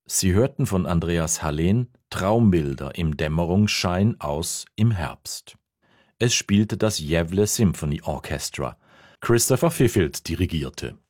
Sie hörten von Andreas Hallen Traumbilder im Dämmerungsschein aus Im Herbst. Es spielte das Gävle Symphony Orchestra. Christopher Fiffield dirigierte.